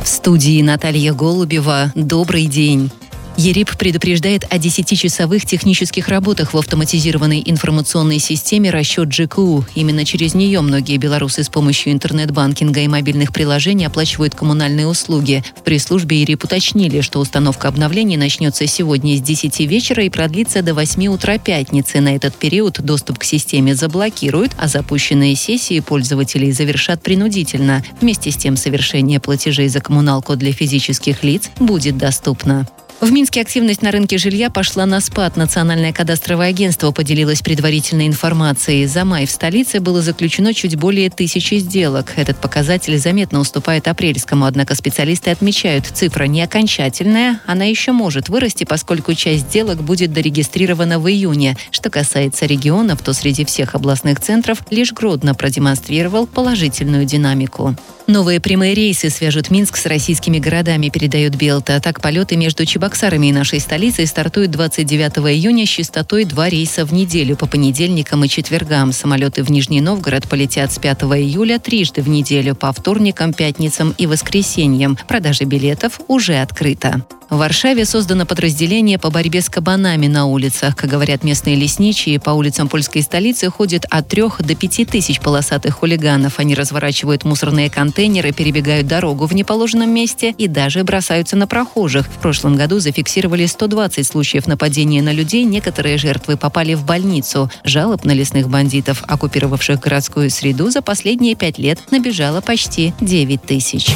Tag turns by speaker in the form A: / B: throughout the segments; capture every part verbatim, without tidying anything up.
A: В студии Наталья Голубева. Добрый день. ЕРИП предупреждает о десятичасовых технических работах в автоматизированной информационной системе «Расчет ЖКУ». Именно через нее многие белорусы с помощью интернет-банкинга и мобильных приложений оплачивают коммунальные услуги. В пресс-службе ЕРИП уточнили, что установка обновлений начнется сегодня с десяти вечера и продлится до восьми утра пятницы. На этот период доступ к системе заблокируют, а запущенные сессии пользователей завершат принудительно. Вместе с тем, совершение платежей за коммуналку для физических лиц будет доступно. В Минске активность на рынке жилья пошла на спад. Национальное кадастровое агентство поделилось предварительной информацией. За май в столице было заключено чуть более тысячи сделок. Этот показатель заметно уступает апрельскому, однако специалисты отмечают, цифра не окончательная, она еще может вырасти, поскольку часть сделок будет дорегистрирована в июне. Что касается регионов, то среди всех областных центров лишь Гродно продемонстрировал положительную динамику. Новые прямые рейсы свяжут Минск с российскими городами, передает Белта. Так, полеты между Чебоксарами и нашей столицей стартуют двадцать девятого июня с частотой два рейса в неделю по понедельникам и четвергам. Самолеты в Нижний Новгород полетят с пятого июля трижды в неделю по вторникам, пятницам и воскресеньям. Продажа билетов уже открыта. В Варшаве создано подразделение по борьбе с кабанами на улицах. Как говорят местные лесничие, по улицам польской столицы ходит от трех до пяти тысяч полосатых хулиганов. Они разворачивают мусорные контейнеры, перебегают дорогу в неположенном месте и даже бросаются на прохожих. В прошлом году зафиксировали сто двадцать случаев нападения на людей. Некоторые жертвы попали в больницу. Жалоб на лесных бандитов, оккупировавших городскую среду, за последние пять лет набежало почти девять тысяч.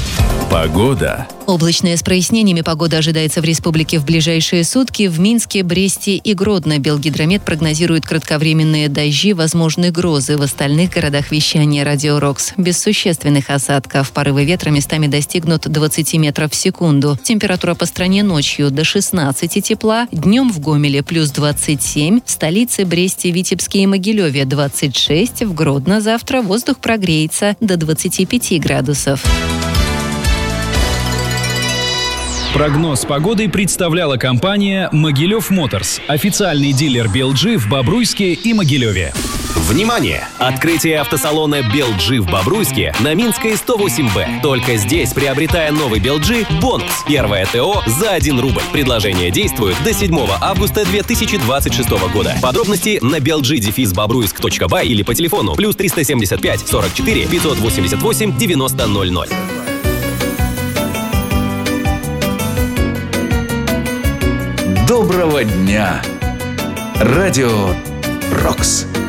B: Погода.
A: Облачная с прояснениями погода ожидается в республике в ближайшие сутки. В Минске, Бресте и Гродно Белгидромет прогнозирует кратковременные дожди, возможны грозы. В остальных городах вещания Радио Рокс без существенных осадков. Порывы ветра местами достигнут двадцати метров в секунду. Температура по стране ночью до шестнадцати тепла, днем в Гомеле плюс двадцать семь, в столице Бресте, Витебске и Могилеве двадцать шесть, в Гродно завтра воздух прогреется до двадцати пяти градусов.
B: Прогноз погоды представляла компания «Могилев Моторс», официальный дилер би эл джи в Бобруйске и Могилеве.
C: Внимание! Открытие автосалона би эл джи в Бобруйске на Минской сто восемь бэ. Только здесь, приобретая новый би эл джи, бонус. Первое ТО за один рубль. Предложение действует до седьмого августа две тысячи двадцать шестого года. Подробности на би эл джи дефис бобруйск точка бай или по телефону плюс триста семьдесят пять сорок четыре пятьсот восемьдесят восемь девяносто ноль ноль.
D: Доброго дня! Радио Рокс.